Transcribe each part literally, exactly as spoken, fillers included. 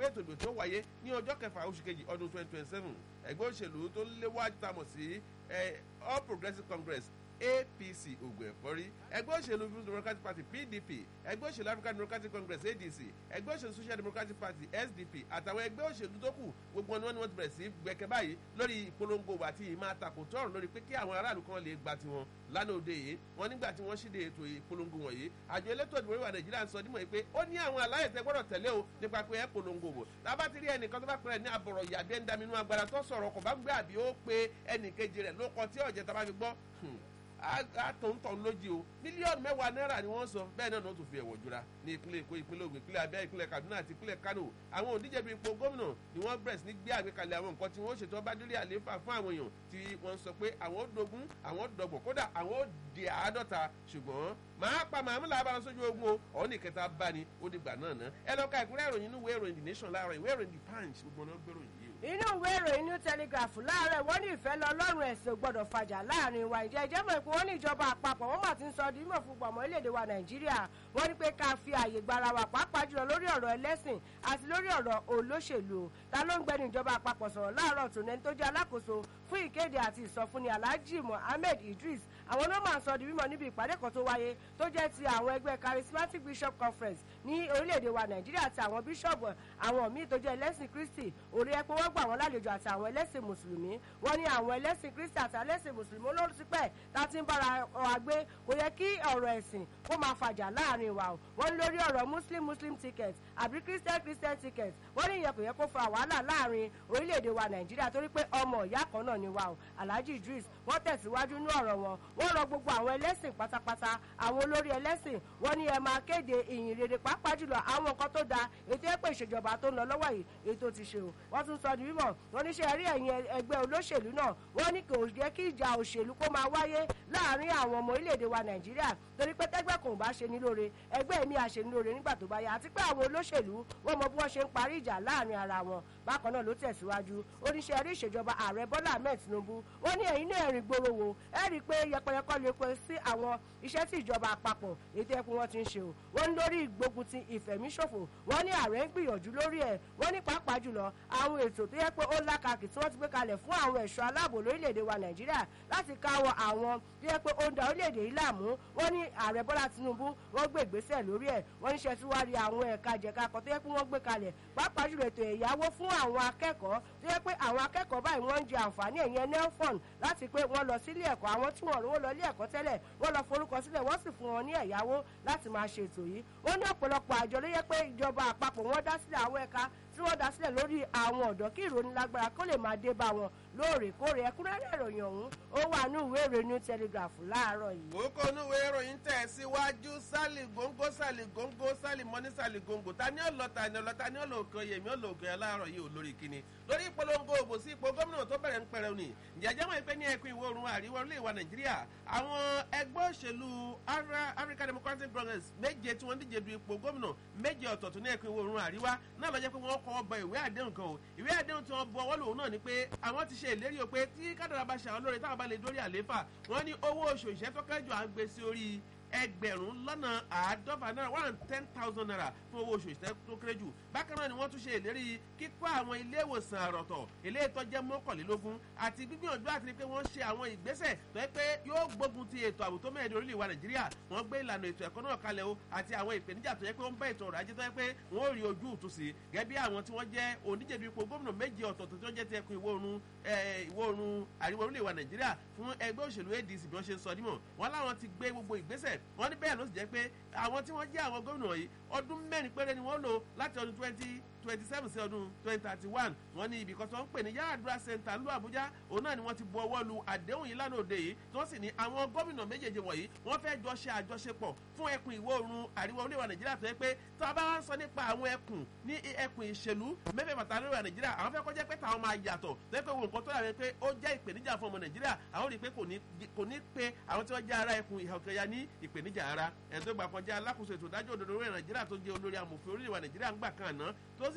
ètò ìdìbò tí ó wáyé ní ọjọ́ kẹfà oṣù kejì ọdún twenty twenty seven ẹgbẹ́ òṣèlú tó léwájú tamọ̀ sí All Progressives Congress A P C Ògùn Ẹ̀fọ́rí, ẹgbẹ́ òṣèlú People's Democratic Party P D P, ẹgbẹ́ òṣèlú African Democratic Congress A D C, ẹgbẹ́ òṣèlú Social Democratic Party S D P àtàwọn ẹgbẹ́ òṣèlú tó kù gbogbo wọn ni wọ́n ti bẹ̀rẹ̀ sí gbẹ̀kẹ́ báyìí lórí ìpolongo àti ìmọ̀ àtakò tọ̀rọ̀ lórí pé kí àwọn aráàlú kan lè gba tiwọn lánàá òde yìí wọn nígbà tí wọ́n ṣíde ètò ìpolongo wọ̀nyí àjọ elétò ìdìbò ìwà Nàìjíríà ń sọ dímọ̀ pé ó ní àwọn aláyẹ̀tẹ̀ gbọ́dọ̀ tẹ̀lé o nípa pé ẹ polongo bò tábà ti rí ẹnìkan tó bá pẹ̀rẹ̀ ní àbọ̀rọ̀ ìyàbí ẹ̀ ń daminú agbára tó sọ̀rọ̀ kò bá gbé àbí ó pe ẹnìkejì rẹ̀ ló kọ tí ọ̀jẹ̀ tá bá fi gbọ́ àtọ̀ntọ̀ lójì o mílíọ̀nù mẹ́wàá náírà ni wọ́n sọ bẹ́ẹ̀ náà ló tún fi ẹ̀wọ̀ jura ní ìpínlẹ̀ Èkó ìpínlẹ̀ Ògùn ìpínlẹ̀ Abia ìpínlẹ̀ Kaduna àti ìpínlẹ̀ Kano àwọn òǹdíje bíi ipò gómìnà ni wọ́n bẹ̀rẹ̀ sí ní gbé àgbékalẹ̀ àwọn nǹkan tí wọ́n ṣètò ọba délé àlééfà fún àwọn èèyàn tí wọ́n sọ pé àwọn ó dogun àwọn ó dọgbọ̀n kódà àwọn ó di àádọ́ta ṣùgbọ́n máa pa màmú làbára sójú ogun o ọ̀hún ìkẹta bá ní ó dìgbà náà ná ẹ lọ ka ìpínlẹ̀ ìròyìn inú ìwé ìròyìn The Nation láàárọ̀ ìwé ìròyìn The Punch gbogbo náà gbèrò yìí inú ìwé ìròyìn New Telegraph láàárọ̀ wọ́n ní ìfẹ́ lọ lọ́rùn ẹ̀sìn gbọ́dọ̀ fàjà láàrin wa ìjẹ́ ìjẹ́ mọ̀ pé wọ́n ní ìjọba àpapọ̀ wọ́n mà ti ń sọ di mímọ̀ fún gbọ̀mọ̀ orílẹ̀-èdè wa Nàìjíríà wọ́n ní pé ká fi àyè gbara wa pàápàá jùlọ lórí ọ̀rọ̀ ẹlẹ́sìn àti lórí ọ̀rọ̀ olóṣèlú ta ló ń gbẹ́ni ìjọba àpapọ̀ sọ̀rọ̀ láàárọ̀ tòun ẹni tó jẹ́ alákòóso fún ìkéde àti ìsọfúnni Alhaji Mohammed Idris àwọn náà máa sọ di mímọ̀ níbi ìpàdé kan tó wáyé tó jẹ́ ti àwọn ẹgbẹ́ Charismatic Bishop Conference ní orílẹ̀-èdè wa Nàìjíríà àti àwọn bíṣọ̀bù àwọn míì tó jẹ́ ẹlẹ́sìn Kristi orí ẹ pé wọ́n gbà wọ́n lálejò àti àwọn ẹlẹ́sìn mùsùlùmí wọ́n ní àwọn ẹlẹ́sìn Kristi àti ẹlẹ́sìn mùsùlùmí olóòtú pẹ̀ tá ti ń bára wa gbé kò yẹ kí ọ̀rọ̀ ẹ̀sìn kó máa fàjà láàrin wa o wọ́n ní lórí ọ̀rọ̀ Muslim Muslim ticket àbí Christian Christian ticket wọ́n ní ìyẹn kò yẹ kó fa wàhálà láàrin orílẹ̀-èdè wa Nàìjíríà torí pé ọmọ ìyá kan náà ni wa o Alhaji Idris wọ́n tẹ̀síwájú ní ọ̀rọ̀ wọn wọ́n rọ gbogbo àwọn ẹlẹ́sìn pátápátá àwọn olórí ẹlẹ́sìn wọ́n ní ẹ máa kéde ìyìn rere pàápàá jùlọ àwọn nǹkan tó da ètò ẹ̀pẹ́ ìṣèjọba tó ń lọ lọ́wọ́ yìí ètò ti ṣe o wọ́n tún sọ di mímọ̀ wọ́n ní ṣe rí ẹ̀yin ẹgbẹ́ olóṣèlú náà wọ́n ní kò jẹ́ kí ìjà òṣèlú kó máa wáyé láàrin àwọn ọmọ orílẹ̀-èdè wa Nàìjíríà torí pé tẹ́gbẹ́ kò bá ṣe ní lóore ẹgbẹ́ mi àṣẹ ní lóore nígbà tó bá yá àti pé àwọn olóṣèlú wọ́n mọ bí wọ́n ṣe ń parí ìjà láàrin ara wọn bákan náà ló tẹ̀síwájú oníṣẹ́ rí ìṣèjọba ààrẹ Bọ́lá Ahmed Tinubu wọ́n ní ẹ̀yin náà rìn gbòòrò wò ẹ rí i pé yẹpẹyẹkọ lè pe sí àwọn iṣẹ́ tí ìjọba àpapọ̀ ètò ẹkùn wọn ti ń ṣe o wọ́n ní lórí ìgbógun ti ìfẹ̀míṣòfò wọ́n ní ààrẹ ń gbìyànjú lórí ẹ̀ wọ́n ní pàápàá jùlọ àwọn ètò tó yẹ pé ó lákàkì tí wọ́n ti gbé kalẹ̀ fún àwọn ẹ̀ṣọ́ aláàbò lórílẹ̀‐èdè wa Nàìjíríà láti káwọ́ àwọn tó yẹ pé ó ń da orílẹ̀‐èdè yìí láàmú wọ́n ní ààrẹ Bọ́lá Tinubu wọ́n gbé ìgbésẹ̀ lórí ẹ̀ wọ́n ní ṣe tí wàá rí àwọn ẹ̀ka jẹ̀ka kan tó yẹ pé wọ́n gbé kalẹ̀ pàápàá jùlọ ètò ẹ̀yáwó fún àwọn akẹ́kọ̀ọ́ tó yẹ pé àwọn akẹ́kọ̀ọ́ báyìí wọ́n ń jẹ àǹfààní ẹ̀yẹn nelfon láti pé wọ́n lọ sílé ẹ̀kọ́ àwọn tí wọ́n rówó lọ ilé ẹ̀kọ́ tẹ́lẹ̀ wọ́n lọ forúkọ sílẹ̀ wọ́n sì fún wọn ní ẹ̀yáwó láti máa ṣe ètò yìí wọ́n ní ọ̀pọ̀lọpọ̀ àjọ ló yẹ pé ìjọba àpapọ̀ wọ́n dá sílẹ̀ àwọn ẹ̀ka tí wọ́n dá sílẹ̀ lórí àwọn ọ̀dọ́ kí ìrónilágbára kó lè máa dé bá wọn lóòrèkóòrè ẹ̀kúnrẹ́rẹ́ ìròyìn ọ̀hún ó wà ní ìwé ìròyìn New Telegraph láàárọ̀ yìí. kókó ní ìwé ìròyìn tẹ̀ síwájú sálì góńgó sálì góńgó sálì mọ́ní sálì góńgó ta ni ọlọ́ta ni ọlọ́ta ni ọlọ́kan yèmí ọlọ́kan láàárọ̀ yìí ò lórí kíni lórí ìpolongo òbò sí ipò gómìnà tó bẹ̀rẹ̀ ń pẹ̀rẹ̀ òní ìjẹ́jẹ́ wọn pé ní ẹkùn ìwọ̀ oòrùn àríwá orílẹ̀ ìwà Nàìjíríà àwọn ẹgbẹ́ òṣèlú African Democratic Congress méje tí wọ́n díje du ipò gómìnà méje ọ̀tọ̀ọ̀tọ̀ ní ẹkùn ìwọ̀ oòrùn àríwá náà ló jẹ́ pé wọ́n kọ́ ọba ìwé àdéhùn kan o ìwé àdéhùn tí wọ́n bu ọwọ́ lòun náà ni pé àwọn ti ṣe ìlérí o pé tí kádàrá bá ṣàwọn lóore táwọn bá lè dórí àlééfà wọ́n ní owó oṣù ìṣẹ́ tó kẹ́jọ à ń gbé sí orí ẹgbẹ̀rún lọ́nà àádọ́fà náírà one hundred ten thousand naira fún owó oṣù ìṣẹ́ tó kéré jù bákan náà ni wọ́n tún ṣe ìlérí kíkọ́ àwọn ilé ìwòsàn àrọ̀tọ̀ ilé ìtọ́jẹ́ mọ́kànlélógún àti gbígbìyànjú àti pé wọ́n ṣe àwọn ìgbésẹ̀ tó yẹ pé yóò gbógun ti ètò ààbò tó mẹ́rin orílẹ̀ ìwà Nàìjíríà wọ́n gbé ìlànà ètò ẹ̀kọ́ náà kalẹ̀ o àti àwọn ìpèníjà tó yẹ pé ó ń bá ètò ọrọ̀ ajé tó yẹ pé wọ́n ò rí ojú ìtú sí gẹ́gẹ́ bí àwọn tí wọ́n jẹ́ oníjẹ̀bi ipò gómìnà méje ọ̀tọ̀ọ̀tọ̀ tí wọ́n jẹ́ ti ẹkùn ìwọ̀ oòrùn ìwọ̀ oòrùn àríwá orílẹ̀ ìwà Nàìjíríà fún ẹgbẹ́ òṣèlú A D C bí wọ́n ṣe ń sọ nímọ̀ wọ́n láwọn ti gbé gbogbo ìgbésẹ̀ wọ́n ní bẹ́ẹ̀ ló sì jẹ́ pé àwọn tí wọ́n jẹ́ àwọn gómìnà yìí ọdún mẹ́rin péré ni wọ́n lò láti ọdún twenty twenty seven sí ọdún twenty thirty one wọ́n ní ibì kan tó ń pè ní Yaradua Center ńlú Àbújá òun náà ni wọ́n ti bu ọwọ́ lu àdéhùn yìí lánàá òde yìí tí wọ́n sì ní àwọn gómìnà méjèèjì wọ̀nyí wọ́n fẹ́ jọ ṣe àjọṣepọ̀ fún ẹkùn ìwọ̀ oòrùn àríwá orílẹ̀-èdè Nàìjíríà tó yẹ pé tí wọ́n bá wá ń sọ nípa àwọn ẹkùn ní ẹkùn ìṣèlú mẹ́fẹ̀ẹ́ bàtà lórí Nàìjíríà àwọn fẹ́ kọjá pé táwọn máa yàtọ̀ tó yẹ pé wo nǹkan tó dàbí pé ó jẹ́ ìpèníjà fún ọmọ Nàìjíríà àwọn rí i pé kò ní pé àwọn tí wọ́n jẹ́ ará ẹkùn ìhà òkè ọya ní ìpèníjà ara ẹni tó gbà kan jẹ́ alákòóso ètò ìdájọ́ òdodo orílẹ̀ nàìjíríà tó jẹ́ olórí amòfin orílẹ̀ wa nàìjíríà ń gbà kan àná tó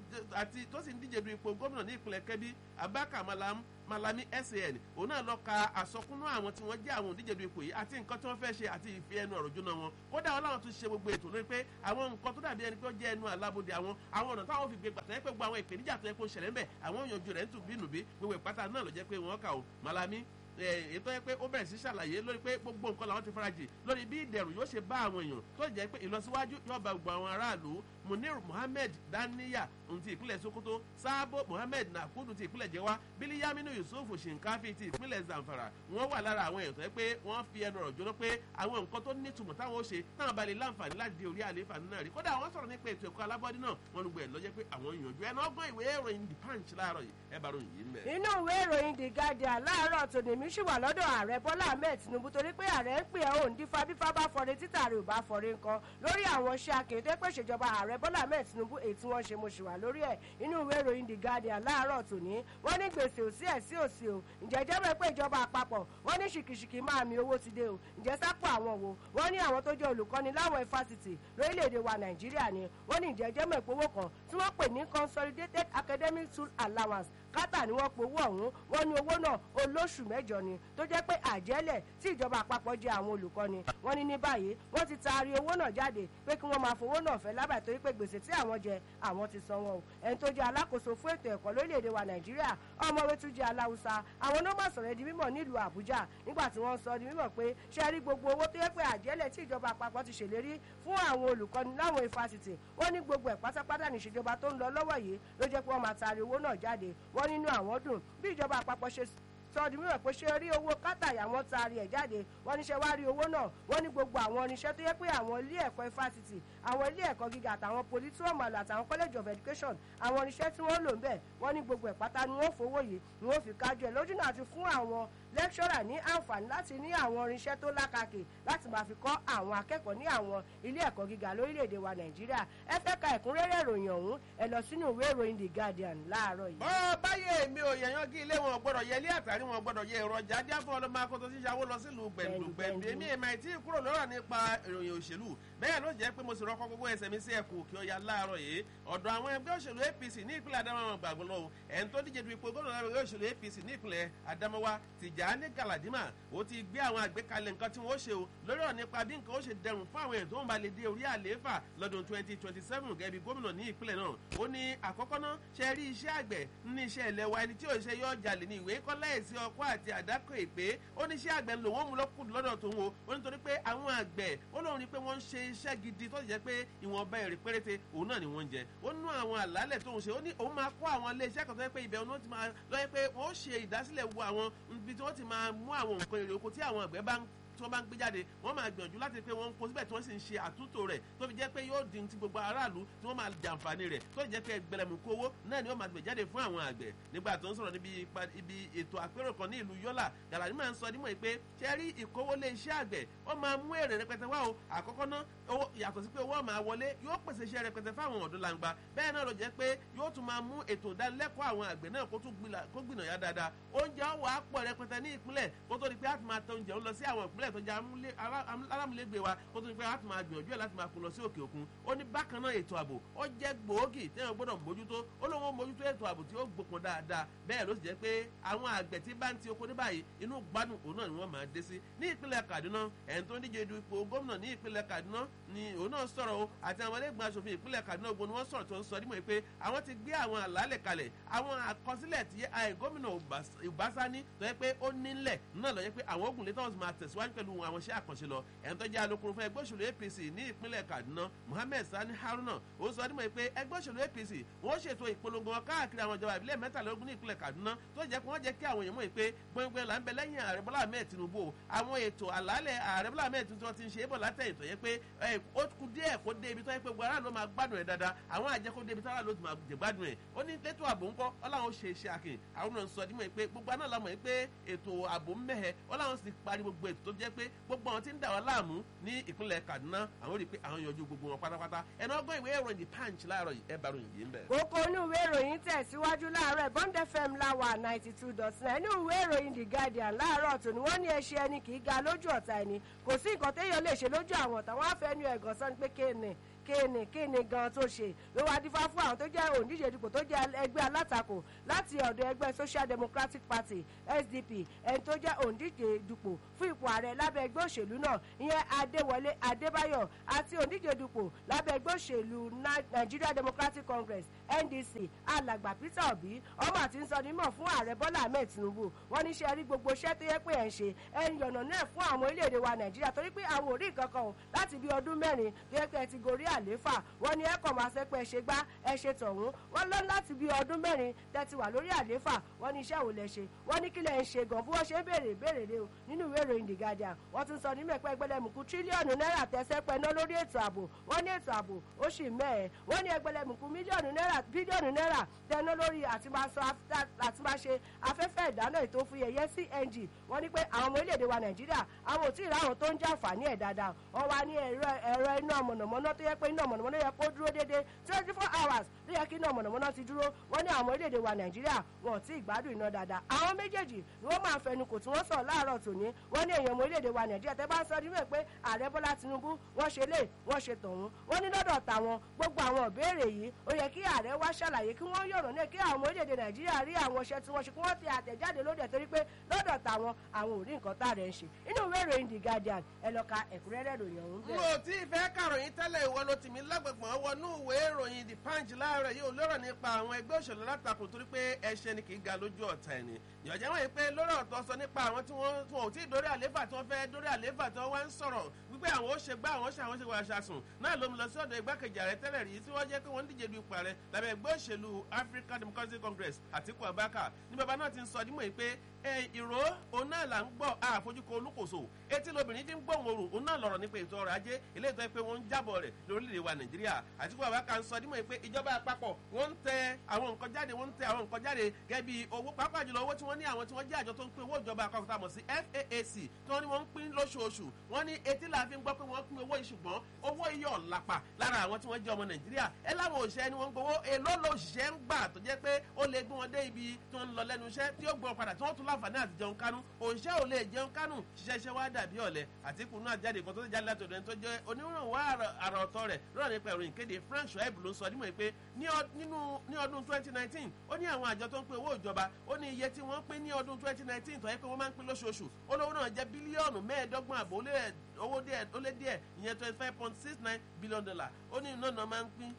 sì ń díje du ipò gómìnà ní ìpínlẹ̀ kẹ́bí abaka malam malami san òun náà lọ ka àsọkúnú àwọn tí wọ́n jẹ́ àwọn òdíje du ipò yìí àti nǹkan tí wọ́n fẹ́ ṣe àti ìfi ẹnu ọ̀rọ̀ jóná wọn kódà wọn láwọn tún ṣe gbogbo ètò lórí pé àwọn nǹkan tó dàbí ẹni pé ó jẹ́ ẹnu alábòde àwọn àwọn ọ̀nà táwọn fi gbé gbàtọ́ yẹ pé gbogbo àwọn ìpèníjà tó yẹ kó ṣẹlẹ̀ ń bẹ̀ àwọn yanjú rẹ̀ ń tù bínú bí gbogbo ìpátá náà ló jẹ́ pé wọ́n kà ó malami ètò yẹ pé ó bẹ̀rẹ̀ sí ṣàlàyé lórí pé gbogbo nǹkan làwọn ti farajì lórí bí ìdẹ̀rù yóò ṣe bá àwọn èèyàn tó jẹ́ pé ìlọsíwájú yóò bá gbogbo àwọn aráàlú munir muhammed daniya ti ìpínlẹ̀ sokoto sábò muhammed nakudu ti ìpínlẹ̀ jẹ́wá bílíyàmínú yusuf shinkafi ti ìpínlẹ̀ zamfara wọ́n wà lára àwọn èèyàn tó yẹ pé wọ́n fi ẹnu ọ̀rọ̀ jóná pé àwọn nǹkan tó nítumọ̀ táwọn ó ṣe táwọn balẹ̀ láǹfààní láti di orí àlééfà náà rí kódà àwọn sọ̀rọ̀ nípa ètò ẹ̀kọ́ alábọ́dé náà wọ́n gbẹ̀ lọ́jẹ́ pé àwọn ìyànjú ẹ̀ náà gbọ́n ìwé ìròyìn the punch láàárọ̀ yìí ẹ bá ròyìn yìí mẹ́. inú ìwé ìròyìn the guardian láàárọ̀ tòní sì wà lọ́dọ̀ ààrẹ bọ́lá ahmed tinubu torí pé ààrẹ ń pè ẹ́ òun dífá bífá bá fọre títà rẹ̀ ò bá fọre nǹkan lórí àwọn iṣẹ́ akéde pé ìṣèjọba ààrẹ bọ́lá ahmed tinubu èyí tí wọ́n ṣe mo ṣì wà lórí ẹ̀ inú ìwé ìròyìn the guardian láàárọ̀ tòní wọ́n ní gbèsè òsì ẹ̀ sí òsì o ǹjẹ́ jẹ́ mọ̀ pé ìjọba àpapọ̀ wọ́n ní ṣìkìṣìkì máa mi owó ti dé o ǹjẹ́ sápò àwọn wo wọ́n ní àwọn tó jẹ́ olùkọ́ni láwọn ifásitì lórílẹ̀‐èdè wa nàìjíríà ni wọ́n ní ǹjẹ́ jẹ́ mọ̀ pé owó kan tí wọ́n pè ní consolidated academic tool allowance kátà ni wọ́n powó ọ̀hún wọ́n ní owó náà olóṣù mẹ́jọ ni tó jẹ́ pé àjẹ́lẹ̀ tí ìjọba àpapọ̀ jẹ́ àwọn olùkọ́ni wọ́n ní ní báyìí wọ́n ti taari owó náà jáde pé kí wọ́n máa fowó náà fẹ́ lábàá torí pé gbèsè tí àwọn jẹ àwọn ti san wọn o ẹni tó jẹ́ alákòóso fún ètò ẹ̀kọ́ lórílẹ̀‐èdè wa nàìjíríà ọmọwé tún jẹ́ aláwùsá àwọn náà má sọ̀rọ̀ di mímọ̀ nílùú àbújá nígbà tí wọ́n sọ di mímọ̀ pé ṣe rí gbogbo owó tó yẹ pé àjẹ́lẹ̀ tí ìjọba àpapọ̀ ti ṣèlérí fún àwọn olùkọ́ni láwọn ifásitì wọ́n ní gbogbo ẹ̀ pátápátá níṣèjọba tó ń lọ lọ́wọ́ yìí ló jẹ́ pé wọ́n máa taari owó náà jáde wọ́n nínú àwọn dùn bí ìjọba àpapọ̀ ṣe sọ di mímọ̀ pé ṣé rí owó kátàyà wọn taari ẹ̀ jáde wọ́n níṣẹ́ wá rí owó náà wọ́n ní gbogbo àwọn irinṣẹ́ tó yẹ pé àwọn ilé ẹ̀kọ́ ifásitì àwọn ilé ẹ̀kọ́ gíga àtàwọn politúọ̀mọ̀lù àtàwọn college of education àwọn irinṣẹ́ tí wọ́n lò ń bẹ̀ wọ́n ní gbogbo ẹ̀ pátá ni wọ́n fowó yìí ni wọ́n fi kájú ẹ̀ lójú náà àti fún àwọn lẹ́kṣọ́rà ní àǹfààní láti ní àwọn irinṣẹ́ tó lákàkì láti máa fi kọ́ àwọn akẹ́kọ̀ọ́ ní àwọn ilé ẹ̀kọ́ gíga lórílẹ̀‐èdè wa nàìjíríà ẹ fẹ́ ka ẹ̀kúnrẹ́rẹ́ ìròyìn ọ̀hún ẹ lọ sínú ìwé ìròyìn the guardian láàárọ̀ yìí. ọ báyé mi ò yẹ̀yàn kí ilé wọn gbọ́dọ̀ yẹ ilé àtàrí wọn gbọ́dọ̀ yẹ ẹ̀rọ jáde àfọwọ́ ló máa kó tó ṣíṣe àwọn lọ sílùú gbẹ̀ndùgbẹ̀ndù èmi èmi àìtí kúrò lọ́rọ̀ nípa ìròyìn òṣèlú bẹ́ẹ̀ ló jẹ́ pé mo sì rọ́kọ́ gbogbo ẹsẹ̀ mi sí ẹ̀kú kí ó ya láàárọ̀ yìí ọ̀dọ̀ àwọn ẹgbẹ́ òṣèlú A P C ní ìpínlẹ̀ Adamawa gbàgbọ́ lọ́wọ́ ẹni tó díje du ipò gómìnà ẹgbẹ́ òṣèlú A P C ní ìpínlẹ̀ Adamawa Tijani Galadima ó ti gbé àwọn àgbékalẹ̀ nǹkan tí wọ́n ṣe o lórí ọ̀rọ̀ nípa bí nǹkan ó ṣe dẹrùn fún àwọn èèyàn tó ń ba lè dé orí àlééfà lọ́dún twenty twenty seven gẹ́gẹ́ bí gómìnà ní ìpínlẹ̀ náà ó ní àkọ́kọ́ náà ṣe rí iṣẹ́ àgbẹ̀ ní iṣẹ́ ilẹ̀ wa ẹni tí ò ṣe yọ jalè ní ìwé kọ́ láìsí ọkọ́ àti àdákò ìpè ó ní iṣẹ́ àgbẹ̀ lòun ó mú lọ́kùn lọ́dọ̀ tó ń wo ó nítorí pé àwọn àgbẹ̀ ó lóun rí pé wọ́n ń ṣe iṣẹ́ gidi tó jẹ́ pé ìwọ̀nba èrè péréte òun náà ni wọ́n ń jẹ ó nú àwọn àlàálẹ̀ tóun ṣe ó ní òun máa kó àwọn ilé iṣẹ́ kan tó yẹ pé ibẹ̀ wọn ti máa lọ́yẹ́ pé wọ́n ṣe ìdásílẹ̀ wo àwọn ibi tí wọ́n ti máa mú àwọn nǹkan èrè oko tí àwọn àgbẹ̀ bá ń tí wọ́n bá ń gbé jáde wọ́n máa gbìyànjú láti pé wọ́n ń kó síbẹ̀ tí wọ́n sì ń ṣe àtúntò rẹ̀ tó fi jẹ́ pé yóò di ti gbogbo aráàlú tí wọ́n máa jàǹfààní rẹ̀ tó jẹ́ pé gbẹlẹ̀mùkú owó náà ni wọ́n máa gbé jáde fún àwọn àgbẹ̀ nígbà tó ń sọ̀rọ̀ níbi ibi ètò àpérò kan ní ìlú Yọ́là Gàlàdí máa ń sọ nímọ̀ pé ṣe rí ìkówólé iṣẹ́ àgbẹ̀ ó máa mú èrè rẹpẹtẹ wá o àkọ́kọ́ ná owó yàtọ̀ sí pé owó máa wọlé yóò pèsè iṣẹ́ rẹpẹtẹ fáwọn ọ̀dọ́ langba bẹ́ẹ̀ náà ló jẹ́ pé yóò tún máa mú ètò ìdánilẹ́kọ̀ọ́ àwọn àgbẹ̀ náà kó tún gbìnà yá dáadáa oúnjẹ ọwọ́ á pọ̀ rẹpẹtẹ ní ìpínlẹ̀ kó tó di pé á ti máa tẹ oúnjẹ ń lọ sí àwọn ìpínlẹ̀ tó jẹ́ amúlé alámúlégbé wa kó tó ní pé láti máa gbìyànjú ẹ̀ láti máa kó lọ sí òkè òkun ó ní bákan náà ètò ààbò ó jẹ́ gbòógì téèyàn gbọ́dọ̀ mójútó ó lóun ó mójútó ètò ààbò tí ó gbópọn dáadáa bẹ́ẹ̀ ló sì jẹ́ pé àwọn àgbẹ̀ tí bá ń ti oko ní báyìí inú gbádùn òun náà ni wọ́n máa dé sí ní ìpínlẹ̀ Kaduna ẹni tó ń díje du ipò gómìnà ní ìpínlẹ̀ Kaduna ni òun náà sọ̀rọ̀ o àti àwọn ẹlẹ́gbẹ̀ẹ́ aṣòfin ìpínlẹ̀ Kaduna ogun ni wọ́n sọ̀rọ̀ tó ń sọ nímọ̀ pé àwọn ti gbé àwọn àlàálẹ̀ kalẹ̀ àwọn àkọsílẹ̀ tí gómìnà Ìbásání tó yẹ pé ó nílẹ̀ náà lọ yẹ pé àwọn ogun létọ́ọ̀sì máa tẹ̀síwájú pẹ̀lú àwọn iṣẹ́ àkànṣe lọ ẹni tó jẹ́ alukoro fún ẹgbẹ́ òṣèlú A P C ní ìpínlẹ̀ Kaduna Mohammed Sani Haruna ó sọ nímọ̀ pé ẹgbẹ́ òṣèlú A P C wọ́n ṣètò ìpolongo káàkiri àwọn ìjọba ìbílẹ̀ mẹ́tàlélógún ní ìpínlẹ̀ Kaduna tó jẹ́ pé wọ́n jẹ́ kí àwọn èèyàn mọ̀ pé gbọ̀ngbọ̀n là ń bẹ lẹ́yìn ààrẹ Bọ́lá Ahmed Tinubu àwọn ètò àlàálẹ̀ ààrẹ Bọ́lá Ahmed Tinubu ti ń ṣe é bọ̀ látẹ̀yìn tó yẹ pé ó kú díẹ̀ kó dé ibi tó yẹ pé gbogbo aráàlú máa gbádùn ẹ̀ dáadáa àwọn àjẹ́ kó dé ibi tó aráàlú ti máa jẹ gbádùn ẹ̀ ó ní lẹ́tọ̀ ààbò ńkọ́ ọláwọn ṣe iṣẹ́ akin àwọn náà ń sọ dímọ̀ pé gbogbo aná làmọ̀ pé ètò ààbò ń mẹ́hẹ̀ ọláwọn sì parí gbogbo ètò tó jẹ́ jẹ́ pé gbogbo àwọn tí ń dà wá láàmú ní ìpínlẹ̀ Kaduna àwọn rí i pé àwọn yanjú gbogbo wọn pátápátá ẹ̀nà ọgbọ́n ìwé ìròyìn The Punch láàárọ̀ yìí ẹ bá ròyìn yìí ń bẹ̀. kókó inú ìwé ìròyìn tẹ̀síwájú láàárọ̀ Bond F M láwà ninety two dot nine inú ìwé ìròyìn The Guardian láàárọ̀ tòní wọ́n ní ẹṣin ẹni kì í ga lójú ọ̀tá ẹni kò sí nǹkan téèyàn lè ṣe lójú àwọn ọ̀tá wọn á fẹ́ nu ẹ̀gàn sọ ni pé kéènì kéènì kéènì gan tó ṣe ló wá dífá fún àwọn tó jẹ́ òǹdíje dupò tó jẹ́ ẹgbẹ́ alátakò láti ọ̀dọ̀ ẹgbẹ́ Social Democratic Party S D P ẹni tó jẹ́ òǹdíje dupò fún ipò ààrẹ lábẹ́ ẹgbẹ́ òṣèlú náà ìyẹn Adéwọlé Adébáyọ̀ àti òǹdíje dupò lábẹ́ ẹgbẹ́ òṣèlú Nigeria Democratic Congress N D C alàgbà Peter Obi ọmọ àti ń sọ nímọ̀ fún ààrẹ Bọ́lá Ahmed Tinubu wọ́n ní ṣe rí gbogbo iṣẹ́ tó yẹ pé ẹ̀ ń ṣe ẹ̀ ń yànnà náà fún àwọn orílẹ̀-èdè wa Nàìjíríà torí pé àwọn ò rí nǹkan kan láti bí ọdún mẹ́rin tó yẹ pé ẹ ti gorí àlééfà wọ́n ní ẹ̀kọ́ máa ṣe pé ẹ ṣe gbá ẹ ṣe tọ̀hún wọ́n lọ láti bí ọdún mẹ́rin tẹ́tí wà lórí àlééfà wọ́n ní iṣẹ́ wo lẹ ṣe wọ́n ní kí lẹ ń ṣe gan bí wọ́n ṣe ń béèrè ìbéèrè lé o nínú ìwé ìròyìn The Guardian wọ́n tún sọ ní mẹ́pẹ́ ẹgbẹ́lẹ́mùkú tírílíọ̀nù náírà tẹ́sẹ́ pẹ́ná lórí ètò ààbò wọ́n ní ètò ààbò ó sì mẹ́ẹ̀ wọ́n ní ẹgbẹ́lẹ́mùkú mílíọ̀nù náírà bílíọ̀nù náírà tẹ́ná lórí àti máa ṣe afẹ́fẹ́ ìdáná ètò fúyẹyẹ C N G wọ́n ní pé àwọn ọmọ orílẹ̀-èdè wa Nàìjíríà àwọn ò tí ì ráwọn tó ń jàǹfààní ẹ̀ dáadáa wọ́n wá ní ẹ̀rọ iná mọ̀nàmọ́ná tó yẹ pé iná mọ̀nàmọ́ná yẹ kó dúró déédéé twenty four hours ló yẹ kí iná mọ̀nàmọ́ná ti dúró wọ́n ní àwọn orílẹ̀-èdè wa Nàìjíríà wọn ò tí ì gbádùn iná dáadáa àwọn méjèèjì ni wọ́n máa fẹnu kò tí wọ́n sọ láàárọ̀ tòní wọ́n ní èèyàn ọmọ orílẹ̀-èdè wa Nàìjíríà tẹ́ bá ń sọ nínú ẹ̀ pé ààrẹ Bọ́lá Tinubu wọ́n ṣe lé wọ́n ṣe tọ̀hún wọ́n ní lọ́dọ̀ tàwọn gbogbo àwọn ìbéèrè yìí ó yẹ kí ààrẹ wá ṣàlàyé kí wọ́n yọ̀rọ̀ náà kí àwọn ọmọ orílẹ̀-èdè Nàìjíríà rí àwọn iṣẹ́ tí wọ́n ṣe kí wọ́n ti àtẹ̀jáde lóde torí pé lọ́dọ̀ tàwọn àwọn ò rí nǹkan tá rẹ̀ ń ṣe inú ìwé ìròyìn The Guardian ẹ lọ ka ẹ̀kúnrẹ́rẹ́ ìròyìn ọ̀hún bẹ́ẹ̀. mo ti fẹ́ kàròyìn tẹ́lẹ̀ ìwọ ló tì mí lágbègbè wọnú ìwé ìròyìn The Punch láàárọ̀ yìí ò lọ́rọ̀ nípa àwọn ẹgbẹ́ òṣèlú látakò torí pé ẹṣẹ́ ni kì í ga lójú ọ̀tá ẹni ìyọ̀jẹ́ wọ̀nyí pé lórí ọ̀tọ̀ sọ nípa àwọn tí wọ́n ò tí ì dórí àlééfà tí wọ́n fẹ́ dórí àlééfà tí wọ́n wá ń sọ̀rọ̀ wípé àwọn ó ṣe gbá àwọn ó ṣe àwọn ṣe wà ṣàsùn náà ló ń lọ sí ọ̀dọ̀ igbákejì ààrẹ tẹ́lẹ̀ rí tí wọ́n jẹ́ pé wọ́n ń díje du ipò ààrẹ lábẹ́ ẹgbẹ́ òṣèlú African Democratic Congress Àtíkù Abubakar ní bàbá náà ti ń sọ dímọ̀ yìí pé ìró òun náà là ń gbọ́ àfojúkọ olúkòso etí lobìnrin ti ń gbọ́ òun òun náà lọ̀rọ̀ nípa ètò ọrọ̀ ajé eléyìí tó yẹ pé wọ́n ń jábọ̀ rẹ̀ lórílẹ̀‐èdè wa Nàìjíríà Àtíkù Abubakar ń sọ dímọ̀ yìí pé ìjọba àpapọ̀ wọ́n ń tẹ àwọn nǹkan jáde wọ́n ń tẹ àwọn nǹkan jáde gẹ́gẹ́ bí owó pàápàá jùlọ owó tí wọ́n ní àwọn tí wọ́n jẹ́ àjọ tó ń pín owó ìjọba àpapọ̀ tá a mọ̀ sí F A A C tí wọ́n ní wọ́n ń pín lóṣooṣù wọ́n ní etí la fi ń gbọ́ pé wọ́n pín owó ìṣùgbọ́n owó iye ọ̀làpà lára àwọn tí wọ́n jẹ́ ọmọ Nàìjíríà ẹ láwọn òṣìṣẹ́ ni wọ́n ń gbowó èló ló òṣìṣẹ́ ń gbà tó jẹ́ pé ó lè gbé wọn dé ibi tí wọ́n ń lọ lẹ́nu iṣẹ́ tí ó gbọ́ padà tí wọ́n tún láǹfààní àti jẹun kánú òṣìṣẹ́ ò lè jẹun kánú ṣiṣẹ́ iṣẹ́ wá dàbí ọ̀lẹ Àtíkù náà jáde kan tó ti jáde látọ̀dọ̀ ẹni tó jẹ́ onírànwọ́ àrà ọ̀tọ̀ rẹ̀ lọ́rọ̀ nípa ìròyìn kéde Frank Shoaib ló ń sọ nímọ̀ pé ní ọdún twenty nineteen ó ní àwọn àjọ tó ń pín owó ìjọba ó ní iye tí wọ́n ń pín ní ọdún twenty nineteen tó yẹ pé wọ́n máa ń pín lóṣooṣù olówó náà jẹ́ bílíọ̀nù mẹ́ẹ̀ẹ́dọ́gbọ̀n àbò owó díẹ̀ ó lé díẹ̀ ìyẹn twenty five point six nine billion dollar ó ní iná náà máa ń pín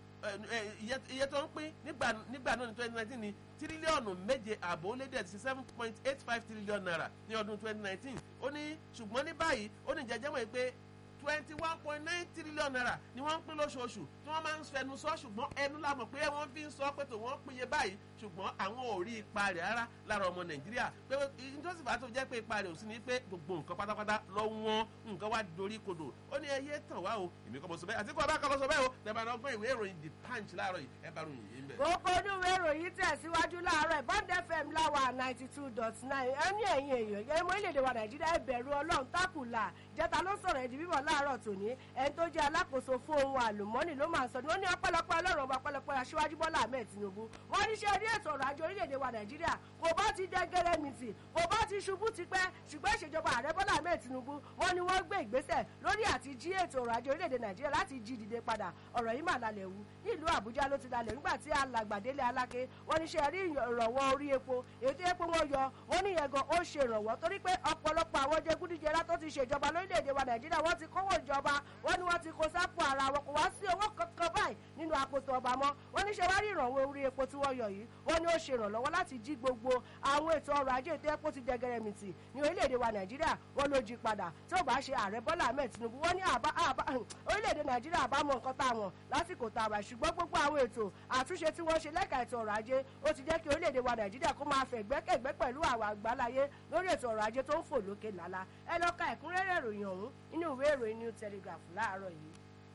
iye tó ń pín nígbà náà ní twenty nineteen ní tírílíọ̀nù méje àbò ó lé díẹ̀ sí seven point eight five trillion naira ní ọdún twenty nineteen ó ní ṣùgbọ́n ní báyìí ó ní jẹjẹ́ mọ̀ pé twenty one point nine trillion naira ni wọ́n ń pín lóṣooṣù tí wọ́n máa ń fẹnu sọ ṣùgbọ́n ẹnu la mọ̀ pé wọ́n fi ń sọ pé tó wọ́n pín iye báyìí ṣùgbọ́n àwọn ò rí ipa rẹ̀ rárá lára ọmọ Nàìjíríà pé nítorí bá tó jẹ́ pé ipa rẹ̀ ò sí ní pé gbogbo nǹkan pátápátá lọ wọ́n nǹkan wá dorí kodò ó ní ẹyẹ tàn wá o èmi kọ́ mọ̀ sọ bẹ́ẹ̀ Àtíkù Abubakar lọ sọ bẹ́ẹ̀ o lẹ́bàá náà gbọ́ ìwé ìròyìn The Punch láàárọ̀ yìí ẹ bá ròyìn yìí ń bẹ̀. kókó oníwèé ìròyìn tẹ̀síwájú láàárọ̀ Bond F M láwà ninety two dot nine ẹni ẹ̀yìn èèyàn yẹn mọ́ ilẹ̀-èdè wa Nàìjíríà ẹ bẹ̀rù Ọlọ́run tákùlà jẹta ló sọ̀rọ̀ ẹ̀dì bíbọ̀ láàárọ̀ tòní ẹni tó jẹ́ alákòóso fún ohun àlùmọ́nì ló máa ń sọ ni wọ́n ní ọpẹ́lọpẹ́ Ọlọ́run ọba ọpẹ́lọpẹ́ Aṣíwájú Bọ́lá Ahmed Tinubu wọ́n ní ṣe rí ètò ọrọ̀ ajé orílẹ̀-èdè wa Nàìjíríà kò bá ti dẹ́gẹ́rẹ́ mìtì kò bá ti ṣubú tipẹ́ ṣùgbọ́n ìṣèjọba ààrẹ Bọ́lá Ahmed Tinubu wọ́n ní wọ́n gbé ìgbésẹ̀ lórí àti jí ètò ọrọ̀ ajé orílẹ̀-èdè Nàìjíríà láti jí dìde padà ọ̀rọ̀ yìí mà lálẹ́ wú nílùú Àbújá ló ti lálẹ́ nígbà tí alàgbàdélé Aláké wọ́n ní ṣe rí ìrànwọ́ orí epo èyí tó yẹ pé wọ́n yọ wọ́n ní yẹn gan ó ṣe ìrànwọ́ torí pé ọ̀pọ̀lọpọ̀ àwọn jẹgúdújẹrá tó ti ṣèjọba lórílẹ̀-èdè wa Nàìjíríà wọ́n ti kówó ìjọba wọ́n ní wọ́n ti kó sápò ara wọn kò wá sí owó kankan báyìí nínú àpótò ọba mọ́ wọ́n ní ṣe wá rí ìrànwọ́ orí epo tí wọ́n yọ yìí wọ́n ní ó ṣe ìrànlọ́wọ́ láti jí gbogbo àwọn ètò ọrọ̀ ajé ètò epo ti dẹgẹrẹmìtì ní orílẹ̀-èdè wa Nàìjíríà wọ́n ló jí padà tí ó bá ṣe ààrẹ Bọ́lá Ahmed Tinubu wọ́n ní àbá àbá orílẹ̀-èdè Nàìjíríà àbámọ̀ nǹkan táwọn lásìkò tààrà ṣùgbọ́n gbogbo àwọn ètò àtúnṣe tí wọ́n ṣe lẹ́ka ètò ọrọ̀ ajé ó ti jẹ́ kí orílẹ̀-èdè wa Nàìjíríà kó máa fẹ̀ gbẹ́kẹ̀gbẹ́ pẹ̀lú àwọn àgbáláyé lórí ètò ọrọ̀ ajé tó ń fò lókè lálá ẹ lọ ka ẹ̀kúnrẹ́rẹ́ ìròyìn ọ̀hún inú ìwé ìròyìn New Telegraph láàárọ̀ yìí.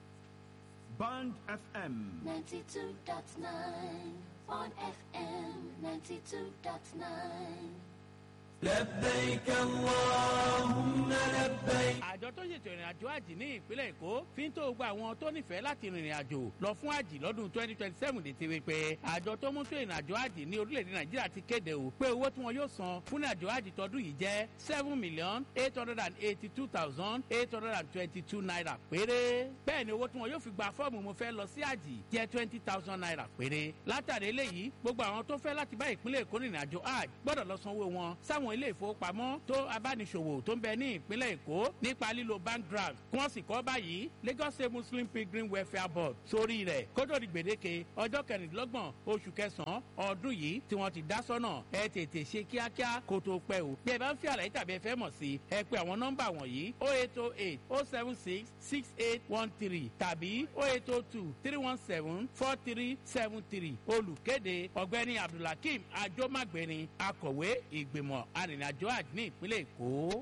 Bond F M ninety-two dot nine Bond F M ninety-two dot nine لبيك اللهم لبيك. àjọ tó ṣètò ìrìn àjò àjì ní ìpínlẹ̀ èkó fi ń tó gba àwọn tó nífẹ̀ẹ́ láti rìnrìn àjò lọ fún àjì lọ́dún twenty twenty seven dé ti wí pé àjọ tó mú tó ìrìn àjò àjì ní orílẹ̀-èdè nàìjíríà ti kéde o pé owó tí wọn yóò san fún àjò àjì tọdún yìí jẹ́ seven million eight hundred and eighty two thousand eight hundred and twenty two naira péré. bẹ́ẹ̀ ni owó tí wọn yóò fi gba fọ́ọ̀mù mo fẹ́ lọ sí àjì jẹ́ twenty thousand naira péré. látàrí eléyìí gbogbo àwọn tó fẹ́ láti bá ìpínlẹ̀ èkó rìnrìn àjò àjì gbọ́dọ̀ lọ sanwó wọn sáwọn ilé ìfowópamọ́ tó abániṣòwò tó ń bẹ ní ìpínlẹ̀ èkó nípa lílo bank draft kí wọ́n sì kọ́ báyìí Lagos State Muslim Pilgrim Welfare Board sórí rẹ̀ kótó di gbèdéke ọjọ́ kẹrìndínlọ́gbọ̀n oṣù kẹsàn-án ọdún yìí tí wọ́n ti dá sọ́nà ẹ tètè ṣe kíákíá kó tó pẹ́ o. bí ẹ bá ń fi àlàyé tàbí ẹ fẹ́ mọ̀ sí ẹ pé àwọn nọ́mbà wọ̀nyí oh eight oh eight oh seven six six eight one three tàbí oh eight oh two three one seven four three seven three olùkéde ọ̀gbẹ́ni Abdulhakeem Ajomagbeni akọ̀wé ìgbìmọ̀ arìnrìnàjò àjò ní ìpínlẹ̀ Èkó.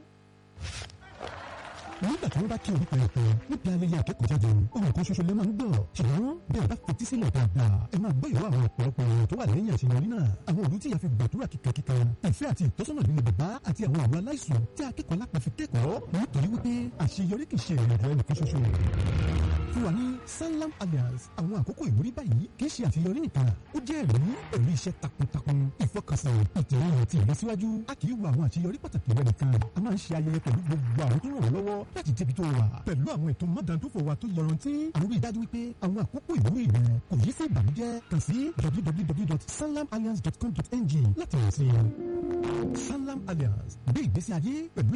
nígbà tí wọ́n bá kí orúkọ ẹ̀ pé níbi ayẹyẹ akẹ́kọ̀ọ́ jáde ohun kan ṣoṣo lè máa ń gbọ́ ṣùgbọ́n bí ẹ bá fetí sílẹ̀ dáadáa ẹ máa gbọ́ ìwọ àwọn ọ̀pọ̀lọpọ̀ èèyàn tó wà lẹ́yìn àṣeyọrí náà àwọn òbí tí ìyá fi gbàdúrà kíkankíkan ìfẹ́ àti ìtọ́sọ́nà nínú bàbá àti àwọn àwọn aláìsàn tí akẹ́kọ̀ọ́ lápá fi kẹ́kọ̀ọ́ nítorí wípé àṣeyọrí kì í ṣe ìrìnàjò ẹnìkan ṣoṣo fún wa ní Sanlam Alliance àwọn àkókò ìwúrí báyìí kì í ṣe àṣeyọrí nìkan ó jẹ́ ẹ̀rí pẹ̀lú iṣẹ́ takuntakun ìfọkànsìn ìtẹ̀wọ̀n àti ìlọsíwájú a kì í wo àwọn àṣeyọrí pàtàkì rẹ nìkan a máa ń ṣe ayẹyẹ pẹ̀lú gbogbo àwọn tó ràn wọ́n lọ́wọ́ láti débi tó wà pẹ̀lú àwọn ètò mọ́dàndófò wa tó yọrantí àwọn rí i dájú wípé àwọn àkókò ìwúrí rẹ kò yí sí ìbànújẹ́ kàn sí w w w dot sanlam alliance dot com dot n g láti rìn sí i Sanlam Alliance gbé ìgbésí ayé pẹ̀lú